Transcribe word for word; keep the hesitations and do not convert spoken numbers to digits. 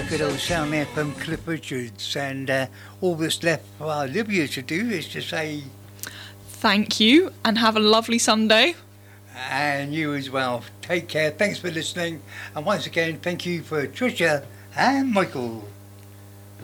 good old sound there from Cliff Richards, and uh, all that's left for Olivia to do is to say thank you and have a lovely Sunday. And you as well. Take care. Thanks for listening. And once again, thank you for Tricia and Michael.